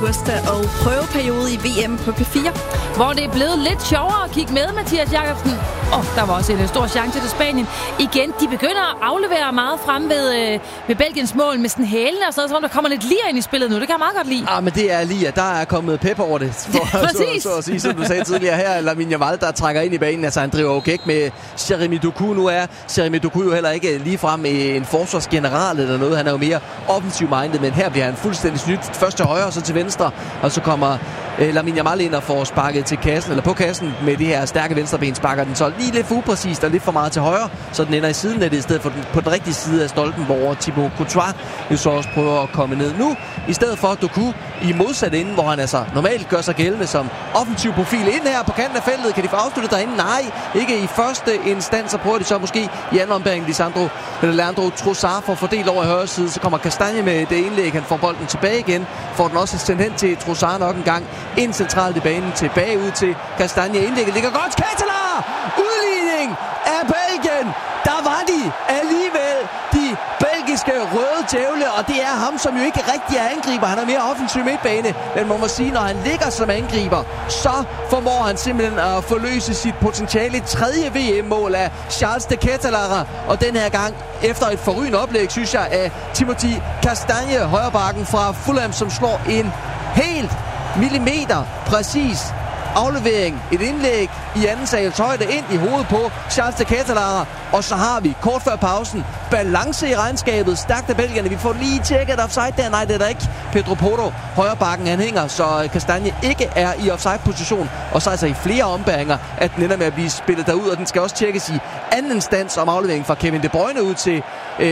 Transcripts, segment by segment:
Og prøveperiode i VM på P4. Hvor det er blevet lidt sjovere at kigge med, Mathias Jakobsen. Der var også en stor chance til Spanien. Igen, de begynder at aflevere meget frem ved Belgiens mål med sådan hælene og sådan, så der kommer lidt lir ind i spillet nu. Det kan jeg meget godt lide. Ja, men det er lir. Der er kommet pep over det. Præcis. Så at sige, som du sagde tidligere her, Lamine Yamal, der trækker ind i banen. Altså, han driver jo gæk med Jeremy Doku. Nu er Jeremy Doku jo heller ikke ligefrem en forsvarsgeneral eller noget. Han er jo mere offensiv-minded, men her bliver han fuldstændig snydt. Først til højre, og så til venstre. Og så kommer Lamine Yamal ind og får sparket til kassen, eller på kassen med det her stærke venstreben, sparker den så lige lidt for upræcist og lidt for meget til højre, så den ender i siden af det, i stedet for på den rigtige side af stolpen, hvor Thibaut Courtois jo så også prøver at komme ned nu, i stedet for Doku i modsat ende, hvor han altså normalt gør sig gældende som offensiv profil. Ind her på kanten af feltet, kan de få afsluttet derinde? Nej, ikke i første instans, så prøver de så måske i anden ombæring. Leandro Trossard får fordelt over i højre side, så kommer Castagne med det indlæg, han får bolden tilbage igen, får den også sendt hen til Trossard nok en gang, ind centralt i banen, tilbage ud til Castagne. Indlægget ligger godt. Ketelaere! Udligning af Belgien! Der var de alligevel, de belgiske røde djævle, og det er ham, som jo ikke rigtig er angriber. Han er mere offensiv midtbane, men man må sige, når han ligger som angriber, så formår han simpelthen at forløse sit potentiale. Tredje VM-mål af Charles de Ketelaere, og den her gang efter et forrygende oplæg, synes jeg, af Timothy Castagne, højrebacken fra Fulham, som slår en helt millimeter præcis aflevering, et indlæg i anden sals højde ind i hovedet på Charles de Ketelaere, og så har vi kort før pausen balance i regnskabet, stærkt af belgierne. Vi får lige tjekket offside der. Nej, det er der ikke. Pedro Porro, højrebakken, han hænger, så Castagne ikke er i offside-position, og så altså i flere ombæringer, at den ender med at blive spillet derud, og den skal også tjekkes i anden instans om afleveringen fra Kevin De Bruyne ud til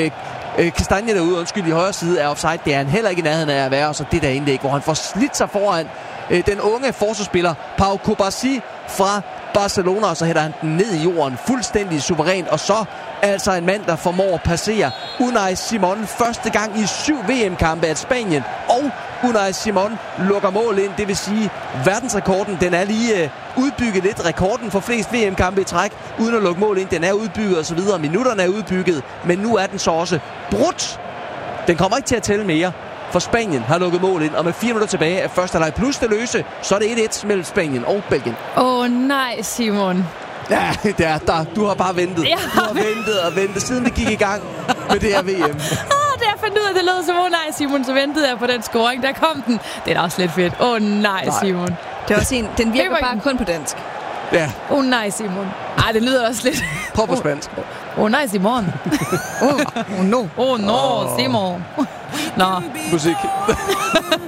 Castagne derude, i højre side af offside. Det er han heller ikke i nærheden af at være, og så det der indlæg, hvor han får slidt sig foran den unge forsvarsspiller Pau Kubasi fra Barcelona, og så hætter han den ned i jorden fuldstændig suverænt, og så altså en mand, der formår at passere Unai Simon første gang i 7 VM-kampe af Spanien, og Unai Simon lukker mål ind, det vil sige verdensrekorden, den er lige udbygget lidt, rekorden for flest VM-kampe i træk, uden at lukke mål ind, den er udbygget og så videre, minutterne er udbygget, men nu er den så også brudt. Den kommer ikke til at tælle mere, for Spanien har lukket mål ind, og med 4 minutter tilbage af første halvleg plus det løse, så er det 1-1 mellem Spanien og Belgien. Nej, Simon. Ja, det er der. Du har bare ventet. Du har ventet og ventet, siden det gik i gang med det her VM. Da jeg fandt ud af, det lød som, nej, Simon, så ventede jeg på den scoring. Der kom den. Det er da også lidt fedt. Nej, Simon. Det er også en, den virker bare kun på dansk. Ja. Nej, Simon. Ej, det lyder også lidt... Prøv på spansk. Nej, Simon. No. No, Simon. Nå. Musik.